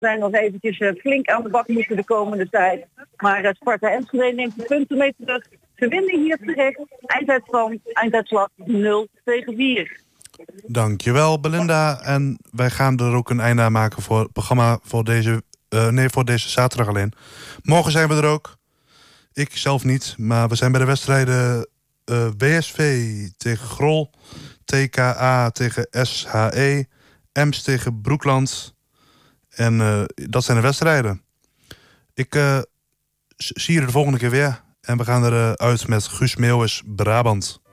zijn nog eventjes flink aan de bak moeten de komende tijd. Maar Sparta Enschede neemt de punten mee terug. Ze winnen hier terecht. Eindtijdslag 0-4. Dankjewel Belinda. En wij gaan er ook een einde aan maken voor het programma voor deze zaterdag alleen. Morgen zijn we er ook. Ik zelf niet, maar we zijn bij de wedstrijden WSV tegen Grol, TKA tegen SHE, Ems tegen Broekland. En dat zijn de wedstrijden. Ik zie je de volgende keer weer. En we gaan eruit met Guus Meeuwis, Brabant.